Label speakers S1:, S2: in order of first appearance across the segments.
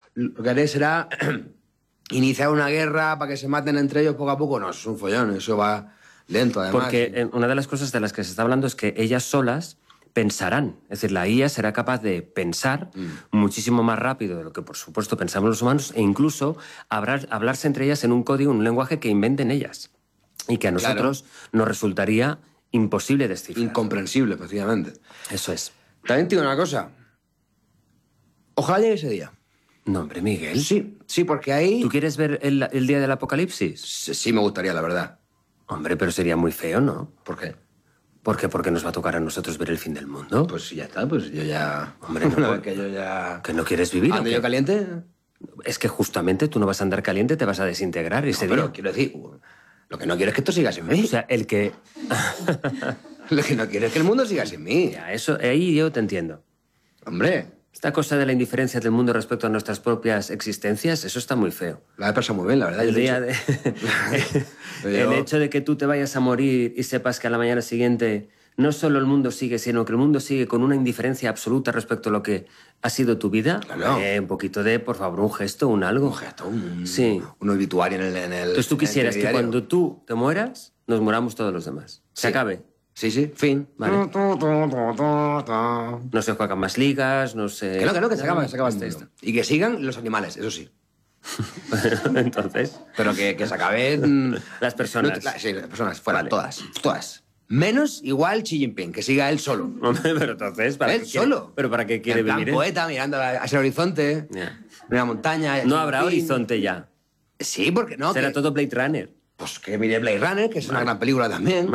S1: lo que haré será iniciar una guerra para que se maten entre ellos poco a poco. No, eso es un follón, eso va lento además.
S2: Porque una de las cosas de las que se está hablando es que ellas solas pensarán. Es decir, la IA será capaz de pensar muchísimo más rápido de lo que, por supuesto, pensamos los humanos e incluso hablarse entre ellas en un código, en un lenguaje que inventen ellas y que a nosotros nos resultaría imposible descifrar.
S1: Incomprensible, precisamente.
S2: Eso es.
S1: También te digo una cosa. Ojalá llegue ese día.
S2: No, hombre, Miguel.
S1: Sí, porque ahí...
S2: ¿Tú quieres ver el día del apocalipsis?
S1: Sí, me gustaría, la verdad.
S2: Hombre, pero sería muy feo, ¿no?
S1: ¿Por qué?
S2: ¿Por qué? Porque nos va a tocar a nosotros ver el fin del mundo.
S1: Pues ya está, pues yo ya...
S2: Hombre, no,
S1: que yo ya...
S2: ¿Que no quieres vivir?
S1: ¿Ando yo caliente?
S2: Es que justamente tú no vas a andar caliente, te vas a desintegrar ese día.
S1: Pero quiero decir, lo que no quiero es que esto siga sin mí.
S2: O sea, el que...
S1: Lo que no quiero es que el mundo siga sin mí.
S2: Ya, eso, ahí yo te entiendo.
S1: Hombre...
S2: Esta cosa de la indiferencia del mundo respecto a nuestras propias existencias, eso está muy feo.
S1: La he pasado muy bien, la verdad.
S2: El día de... El hecho de que tú te vayas a morir y sepas que a la mañana siguiente no solo el mundo sigue, sino que el mundo sigue con una indiferencia absoluta respecto a lo que ha sido tu vida.
S1: Claro.
S2: Un poquito de, por favor, un gesto, un algo.
S1: Un gesto,
S2: sí.
S1: Un obituario en el
S2: Entonces tú quisieras que cuando tú te mueras, nos moramos todos los demás. Se acabe.
S1: Sí, fin.
S2: Vale. No se juegan más ligas, no se...
S1: Que se acaba esto. Y que sigan los animales, eso sí.
S2: Entonces...
S1: Pero que se acaben...
S2: Las personas.
S1: Sí, las personas, fuera,
S2: Vale.
S1: todas. Menos igual Xi Jinping, que siga él solo.
S2: Pero entonces... ¿para
S1: él
S2: qué quiere?
S1: solo.
S2: ¿Pero para qué quiere
S1: en plan
S2: vivir?
S1: Poeta, mirando hacia el horizonte, una montaña...
S2: No habrá horizonte ya.
S1: Sí, porque no.
S2: Será todo Blade Runner.
S1: Pues que mire Blade Runner, que es una gran película también.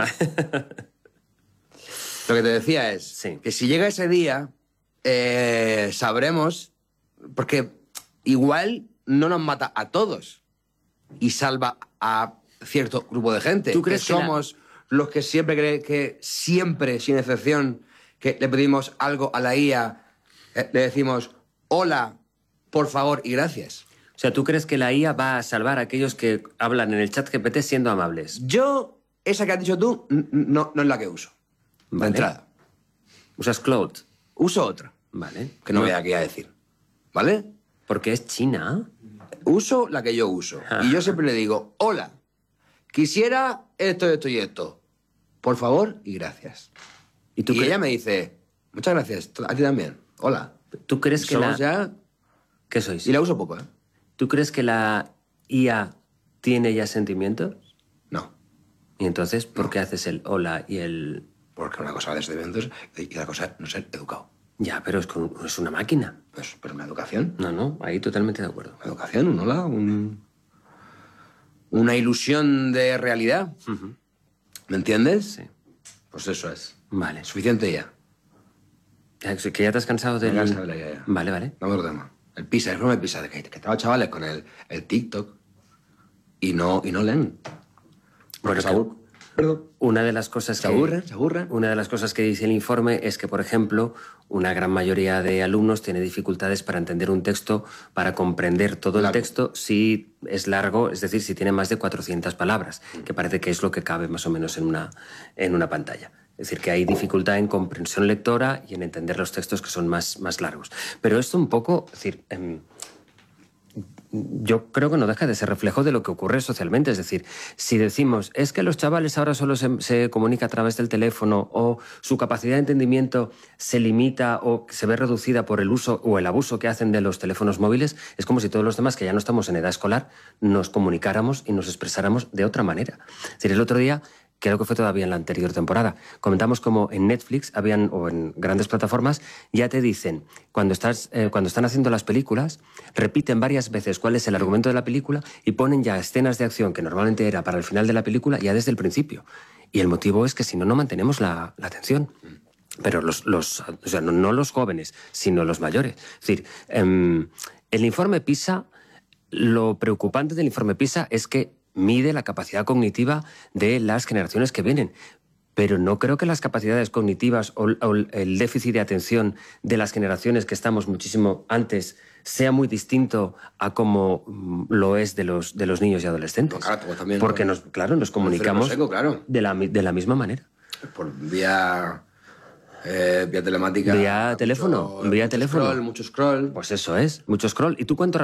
S1: Lo que te decía es que si llega ese día, sabremos, porque igual no nos mata a todos y salva a cierto grupo de gente.
S2: ¿Tú crees
S1: que somos los que siempre, sin excepción, que le pedimos algo a la IA, le decimos hola, por favor y gracias?
S2: O sea, ¿tú crees que la IA va a salvar a aquellos que hablan en el chat GPT siendo amables?
S1: Yo, esa que has dicho tú, no es la que uso.
S2: Vale.
S1: De entrada.
S2: ¿Usas Cloud?
S1: Uso otra.
S2: Vale.
S1: Que no voy aquí a decir. ¿Vale?
S2: Porque es China.
S1: Uso la que yo uso. Y yo siempre le digo, hola, quisiera esto y esto. Por favor y gracias. Y ella me dice, muchas gracias, a ti también. Hola.
S2: ¿Tú crees que
S1: Somos ya...
S2: ¿Qué sois?
S1: Y la uso poco, ¿eh?
S2: ¿Tú crees que la IA tiene ya sentimientos?
S1: No.
S2: ¿Y entonces por qué haces el hola y el...?
S1: Porque una cosa es de eventos y la cosa es no ser educado.
S2: Ya, pero es una máquina.
S1: Pues, pero una educación.
S2: No, ahí totalmente de acuerdo.
S1: Una educación, un hola, una ilusión de realidad. ¿Me entiendes?
S2: Sí.
S1: Pues eso es.
S2: Vale.
S1: Suficiente ya.
S2: ¿Que ya te has cansado de...?
S1: Me he cansado de la idea.
S2: Vale.
S1: Vamos otro tema. El PISA, el informe PISA, que estaba chavales con el TikTok y no leen.
S2: Bueno, una de las cosas
S1: se aburren.
S2: Una de las cosas que dice el informe es que, por ejemplo, una gran mayoría de alumnos tiene dificultades para entender un texto, para comprender todo el texto si es largo, es decir, si tiene más de 400 palabras, que parece que es lo que cabe más o menos en una pantalla. Es decir, que hay dificultad en comprensión lectora y en entender los textos que son más largos. Pero esto un poco, es decir, yo creo que no deja de ser reflejo de lo que ocurre socialmente. Es decir, si decimos, es que los chavales ahora solo se comunican a través del teléfono o su capacidad de entendimiento se limita o se ve reducida por el uso o el abuso que hacen de los teléfonos móviles, es como si todos los demás que ya no estamos en edad escolar nos comunicáramos y nos expresáramos de otra manera. Es decir, el otro día, creo que fue todavía en la anterior temporada, comentamos como en Netflix o en grandes plataformas ya te dicen, cuando están haciendo las películas, repiten varias veces cuál es el argumento de la película y ponen ya escenas de acción que normalmente era para el final de la película ya desde el principio. Y el motivo es que si no, no mantenemos la atención. Pero o sea, no los jóvenes, sino los mayores. Es decir, el informe PISA, lo preocupante del informe PISA es que mide la capacidad cognitiva de las generaciones que vienen. Pero no creo que las capacidades cognitivas o el déficit de atención de las generaciones que estamos muchísimo antes sea muy distinto a como lo es de los niños y adolescentes.
S1: No, claro, también,
S2: porque nos comunicamos
S1: seco, claro.
S2: de la misma manera.
S1: Por vía telemática.
S2: Vía teléfono.
S1: Mucho scroll.
S2: Pues eso es, mucho scroll. ¿Y tú cuánto